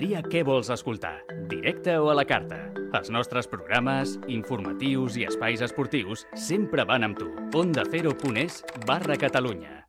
Tria què vols escoltar, directe o a la carta. Els nostres programes, informatius i espais esportius sempre van amb tu. ondacero.es/Catalunya.